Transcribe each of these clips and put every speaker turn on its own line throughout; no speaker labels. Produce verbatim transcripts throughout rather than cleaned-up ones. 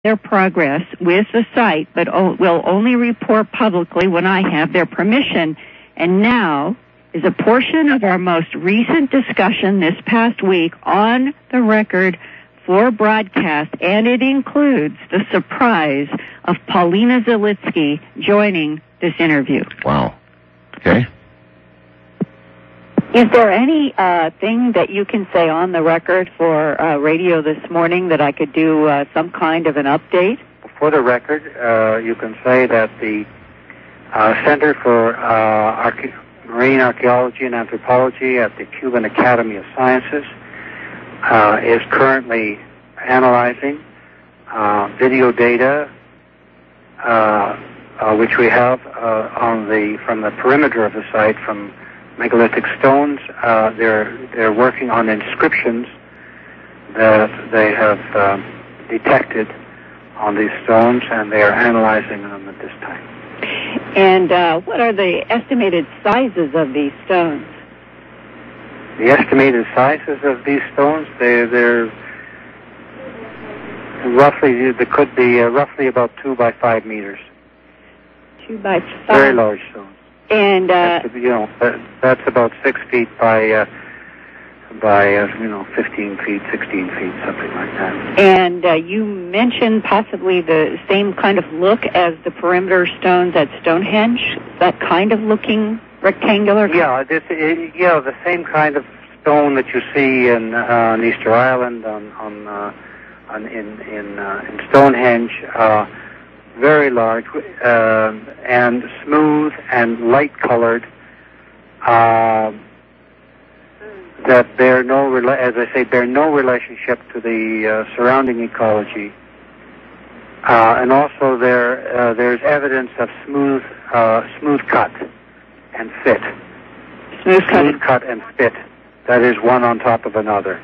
their progress with the site, but o- will only report publicly when I have their permission. And now is a portion of our most recent discussion this past week on the record for broadcast, and it includes the surprise of Paulina Zalitsky joining this interview.
Wow. Okay.
Is there any uh, thing that you can say on the record for uh, radio this morning that I could do uh, some kind of an update?
For the record, uh, you can say that the uh, Center for uh, Arche- Marine Archaeology and Anthropology at the Cuban Academy of Sciences uh, is currently analyzing uh, video data uh, uh, which we have uh, on the from the perimeter of the site from megalithic stones. Uh, they're they're working on inscriptions that they have um, detected on these stones, and they are analyzing them at this time.
And uh, what are the estimated sizes of these stones?
The estimated sizes of these stones, they they're roughly they could be uh, roughly about two by five meters.
Two by five.
Very large stones.
And uh,
that's, you know, that, that's about six feet by uh, by uh, you know fifteen feet, sixteen feet, something like that.
And uh, you mentioned possibly the same kind of look as the perimeter stones at Stonehenge. That kind of looking rectangular.
Yeah, this it, yeah the same kind of stone that you see in uh, on Easter Island, on on, uh, on in in uh, in Stonehenge. Uh, very large uh, and smooth and light-colored, uh, that bear no, rela- as I say, bear no relationship to the uh, surrounding ecology. Uh, and also there uh, there's evidence of smooth uh, smooth cut and fit.
Smooth cut.
Smooth cut and fit. That is one on top of another.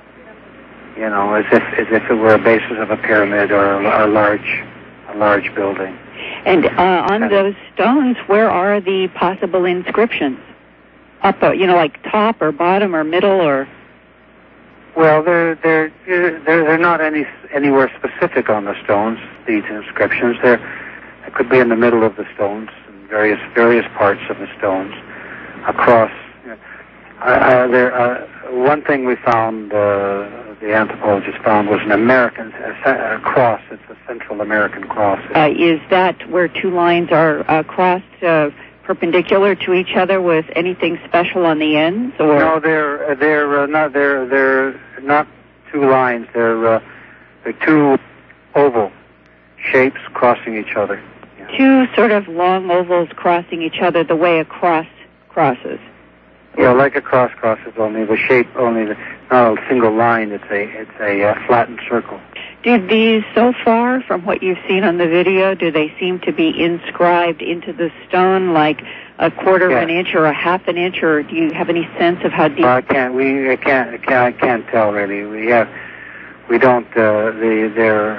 You know, as if as if it were a basis of a pyramid or a, a large. A large building.
And uh, on and those stones, where are the possible inscriptions? Up, uh, you know, like top or bottom or middle or?
Well, they're they're they're, they're not any anywhere specific on the stones. These inscriptions, they're they could be in the middle of the stones, in various various parts of the stones, across. Uh, uh, there, uh, one thing we found. Uh, the anthropologist found was an American a, a cross. It's a Central American cross.
Uh, is that where two lines are uh, crossed uh, perpendicular to each other with anything special on the ends? Or
no, they're they're uh, not they're they're not two lines. They're uh, they're two oval shapes crossing each other.
Yeah. Two sort of long ovals crossing each other, the way a cross crosses.
Yeah, like a cross crosses, only the shape, only the, not a single line. It's a it's a uh, flattened circle.
Do these, so far, from what you've seen on the video, do they seem to be inscribed into the stone like a quarter
yeah.
of an inch or a half an inch, or do you have any sense of how deep?
Uh, I can't. We I can't. I can't. I can't tell really. We have. We don't. Uh, the they're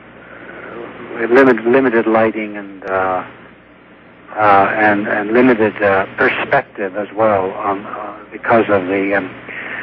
uh, limited limited lighting and. Uh, Uh, and, and limited uh, perspective as well on, uh, because of the, um,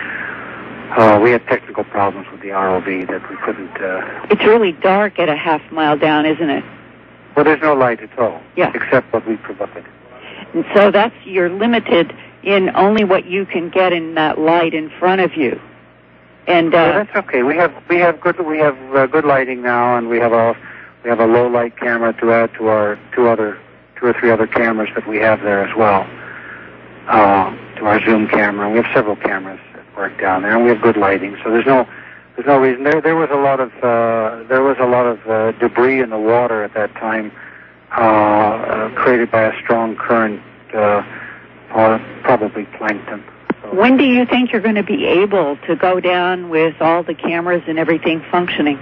uh, we had technical problems with the R O V that we couldn't... Uh,
it's really dark at a half mile down, isn't it?
Well, there's no light at all,
yeah.
except what we provide.
And so that's, you're limited in only what you can get in that light in front of you. And uh,
well, that's okay. We have we have good we have uh, good lighting now, and we have a we have a low light camera to add to our two other. two or three other cameras that we have there as well, uh, to our zoom camera. We have several cameras that work down there, and we have good lighting. So there's no, there's no reason. There, there was a lot of, uh, there was a lot of uh, debris in the water at that time, uh, uh, created by a strong current, uh, or probably plankton. So
when do you think you're going to be able to go down with all the cameras and everything functioning?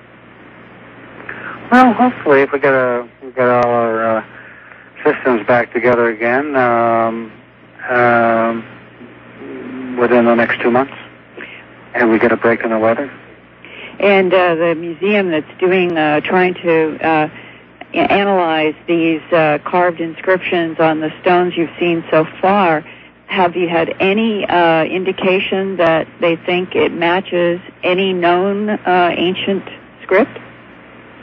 Well, hopefully, if we get a, we get all our uh, systems back together again um, um, within the next two months, and we get a break in the weather.
And uh, the museum that's doing, uh, trying to uh, analyze these uh, carved inscriptions on the stones you've seen so far, have you had any uh, indication that they think it matches any known uh, ancient script?